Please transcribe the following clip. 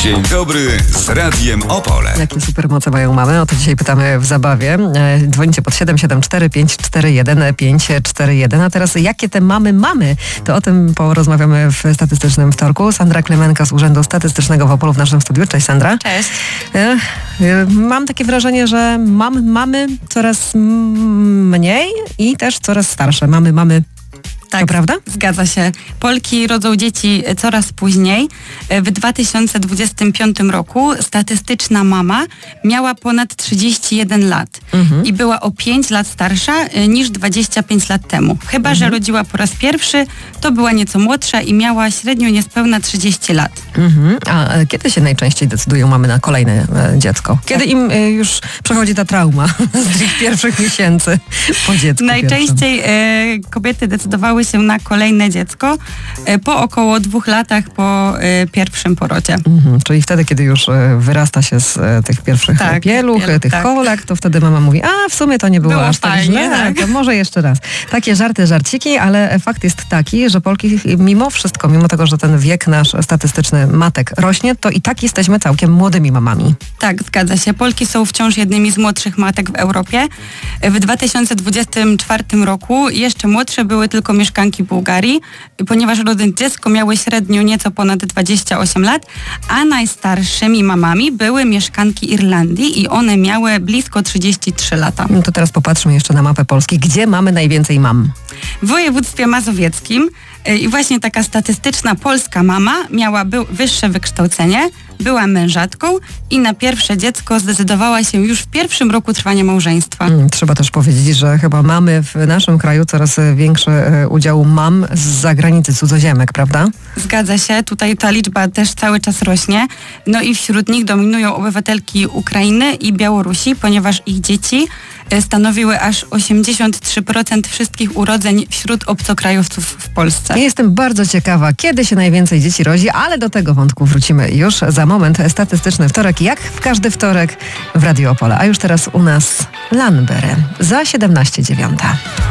Dzień dobry z Radiem Opole. Jakie supermoce mają mamy? O to dzisiaj pytamy w zabawie. Dzwonicie pod 774 541 541. A teraz jakie te mamy? To o tym porozmawiamy w Statystycznym Wtorku. Sandra Klemenka z Urzędu Statystycznego w Opolu w naszym studiu. Cześć, Sandra. Cześć. Mam takie wrażenie, że mamy coraz mniej i też coraz starsze. Mamy. Tak, to prawda? Zgadza się. Polki rodzą dzieci coraz później. W 2025 roku statystyczna mama miała ponad 31 lat i była o 5 lat starsza niż 25 lat temu. Chyba że rodziła po raz pierwszy, to była nieco młodsza i miała średnio niespełna 30 lat. A kiedy się najczęściej decydują mamy na kolejne dziecko? Kiedy im już przechodzi ta trauma z tych pierwszych miesięcy po dziecku? Najczęściej kobiety decydowały się na kolejne dziecko po około 2 latach po pierwszym porodzie. Czyli wtedy, kiedy już wyrasta się z tych pierwszych pieluch, tych kolek, to wtedy mama mówi, a w sumie to nie było aż tak źle, to może jeszcze raz. Takie żarciki, ale fakt jest taki, że Polki mimo wszystko, mimo tego, że ten wiek nasz statystyczny matek rośnie, to i tak jesteśmy całkiem młodymi mamami. Tak, zgadza się. Polki są wciąż jednymi z młodszych matek w Europie. W 2024 roku jeszcze młodsze były tylko mieszkanki Bułgarii, ponieważ rodząc dziecko miały średnio nieco ponad 28 lat, a najstarszymi mamami były mieszkanki Irlandii i one miały blisko 33 lata. No to teraz popatrzmy jeszcze na mapę Polski. Gdzie mamy najwięcej mam? W województwie mazowieckim i właśnie taka statystyczna polska mama miała wyższe wykształcenie, była mężatką i na pierwsze dziecko zdecydowała się już w pierwszym roku trwania małżeństwa. Trzeba też powiedzieć, że chyba mamy w naszym kraju coraz większy udział mam z zagranicy, cudzoziemek, prawda? Zgadza się, tutaj ta liczba też cały czas rośnie. No i wśród nich dominują obywatelki Ukrainy i Białorusi, ponieważ ich dzieci stanowiły aż 83% wszystkich urodzeń wśród obcokrajowców w Polsce. Ja jestem bardzo ciekawa, kiedy się najwięcej dzieci rodzi, ale do tego wątku wrócimy już za moment. Statystyczny Wtorek, jak w każdy wtorek w Radiu Opole. A już teraz u nas Lanbery za 17:09.